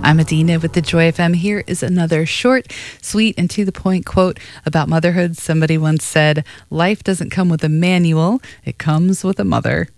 I'm Adina with the Joy FM. Here is another short, sweet, and to the point quote about motherhood. Somebody once said, "Life doesn't come with a manual, it comes with a mother."